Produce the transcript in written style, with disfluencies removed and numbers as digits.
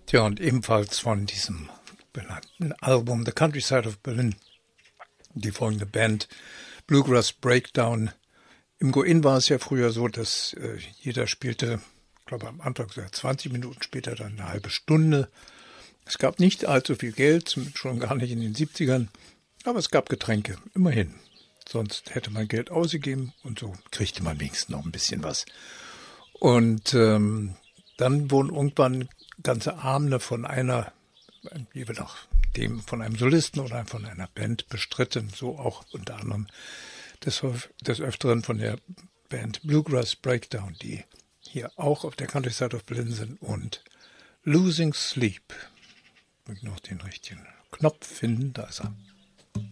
Tja, und ebenfalls von diesem benannten Album The Countryside of Berlin, die folgende Band Bluegrass Breakdown. Im Go-In war es ja früher so, dass jeder spielte, ich glaube am Anfang so 20 Minuten, später dann eine halbe Stunde. Es gab nicht allzu viel Geld, schon gar nicht in den 70ern, aber es gab Getränke, immerhin. Sonst hätte man Geld ausgegeben und so kriegte man wenigstens noch ein bisschen was. Und dann wurden irgendwann ganze Abende von einer, je nachdem, von einem Solisten oder von einer Band bestritten, so auch unter anderem des Öfteren von der Band Bluegrass Breakdown, die hier auch auf der Countryside of Berlin sind, und Losing Sleep. Ich muss noch den richtigen Knopf finden, da ist er.